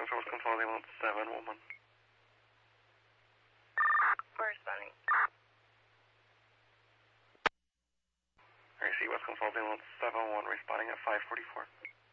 Source Control, they want 7 woman. We're responding. RC West Control, they want 7-1, responding at 544.